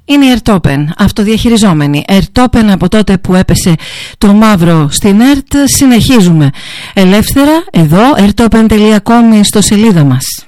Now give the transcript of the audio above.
Είναι η Ερτόπεν, αυτοδιαχειριζόμενη. Ερτόπεν από τότε που έπεσε το μαύρο στην ΕΡΤ. Συνεχίζουμε ελεύθερα εδώ, ertopen.com, στο σελίδα μας.